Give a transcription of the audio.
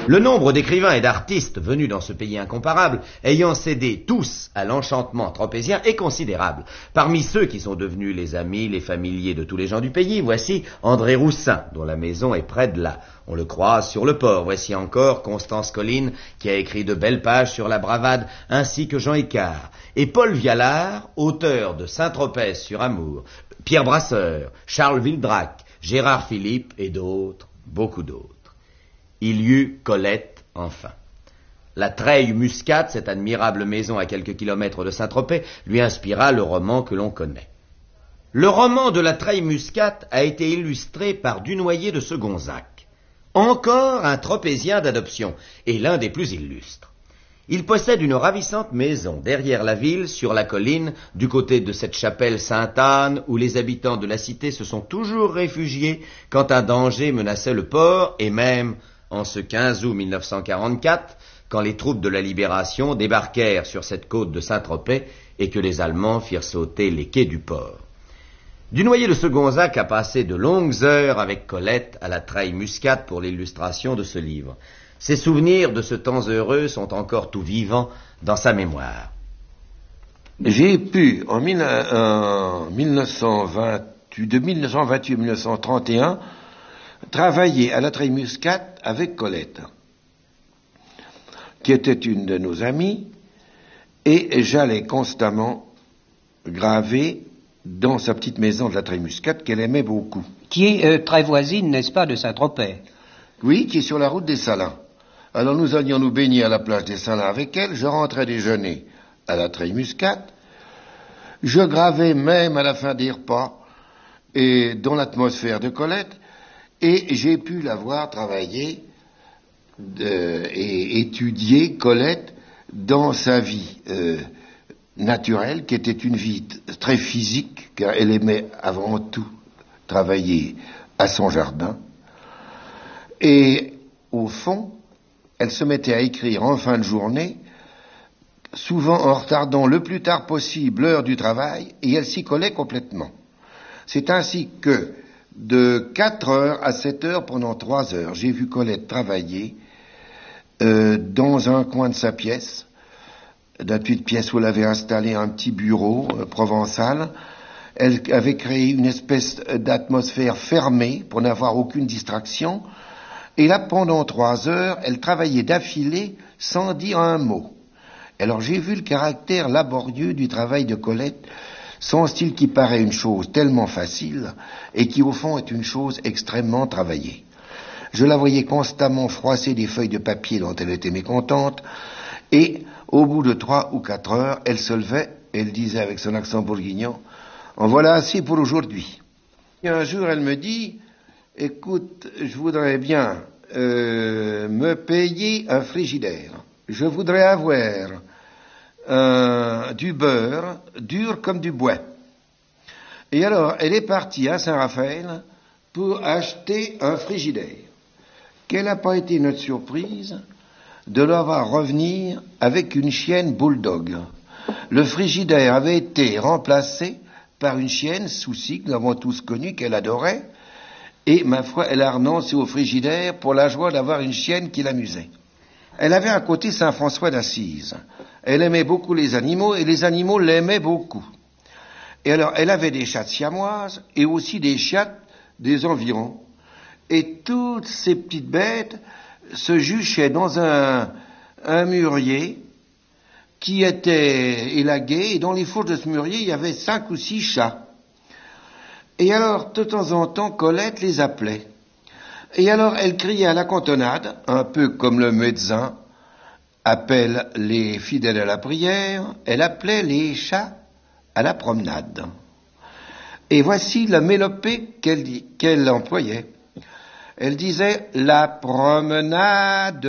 Le nombre d'écrivains et d'artistes venus dans ce pays incomparable, ayant cédé tous à l'enchantement tropézien, est considérable. Parmi ceux qui sont devenus les amis, les familiers de tous les gens du pays, voici André Roussin, dont la maison est près de là. On le croise sur le port. Voici encore Constance Colline, qui a écrit de belles pages sur la bravade, ainsi que Jean Écart. Et Paul Vialard, auteur de Saint-Tropez sur Amour, Pierre Brasseur, Charles Vildrac, Gérard Philippe et d'autres, beaucoup d'autres. Il y eut Colette, enfin. La Treille-Muscat, cette admirable maison à quelques kilomètres de Saint-Tropez, lui inspira le roman que l'on connaît. Le roman de la Treille-Muscat a été illustré par Dunoyer de Segonzac, encore un tropézien d'adoption, et l'un des plus illustres. Il possède une ravissante maison derrière la ville, sur la colline, du côté de cette chapelle Sainte-Anne, où les habitants de la cité se sont toujours réfugiés quand un danger menaçait le port, et même en ce 15 août 1944, quand les troupes de la Libération débarquèrent sur cette côte de Saint-Tropez et que les Allemands firent sauter les quais du port. Dunoyer de Segonzac a passé de longues heures avec Colette à la Treille-Muscat pour l'illustration de ce livre. Ses souvenirs de ce temps heureux sont encore tout vivants dans sa mémoire. J'ai pu, en 1928-1931, travailler à la Treille-Muscat avec Colette, qui était une de nos amies, et j'allais constamment graver dans sa petite maison de la Treille-Muscat qu'elle aimait beaucoup. Qui est très voisine, n'est-ce pas, de Saint-Tropez? Oui, qui est sur la route des Salins. Alors nous allions nous baigner à la plage des Salins avec elle, je rentrais déjeuner à la Treille-Muscat, je gravais même à la fin des repas, et dans l'atmosphère de Colette, et j'ai pu la voir travailler et étudier Colette dans sa vie naturelle, qui était une vie très physique, car elle aimait avant tout travailler à son jardin. Et au fond, elle se mettait à écrire en fin de journée, souvent en retardant le plus tard possible l'heure du travail, et elle s'y collait complètement. C'est ainsi que, de 4 heures à 7 heures pendant 3 heures, j'ai vu Colette travailler dans un coin de sa pièce, d'un petite pièce où elle avait installé un petit bureau provençal. Elle avait créé une espèce d'atmosphère fermée pour n'avoir aucune distraction. Et là, pendant 3 heures, elle travaillait d'affilée sans dire un mot. Alors j'ai vu le caractère laborieux du travail de Colette, son style qui paraît une chose tellement facile et qui au fond est une chose extrêmement travaillée. Je la voyais constamment froisser des feuilles de papier dont elle était mécontente, et au bout de 3 ou 4 heures, elle se levait et elle disait avec son accent bourguignon: « En voilà assez pour aujourd'hui. » Et un jour, elle me dit: « Écoute, je voudrais bien me payer un frigidaire. Je voudrais avoir du beurre dur comme du bois. » Et alors, elle est partie à Saint-Raphaël pour acheter un frigidaire. Quelle n'a pas été notre surprise de la voir revenir avec une chienne bulldog. Le frigidaire avait été remplacé par une chienne Souci, que nous avons tous connue, qu'elle adorait, et ma foi, elle a renoncé au frigidaire pour la joie d'avoir une chienne qui l'amusait. Elle avait un côté Saint-François d'Assise. Elle aimait beaucoup les animaux, et les animaux l'aimaient beaucoup. Et alors, elle avait des chattes siamoises, et aussi des chattes des environs. Et toutes ces petites bêtes se juchaient dans un mûrier qui était élagué, et dans les fourches de ce mûrier, il y avait 5 ou 6 chats. Et alors, de temps en temps, Colette les appelait. Et alors, elle criait à la cantonade, un peu comme le médecin appelle les fidèles à la prière, elle appelait les chats à la promenade. Et voici la mélopée qu'elle employait. Elle disait: « La promenade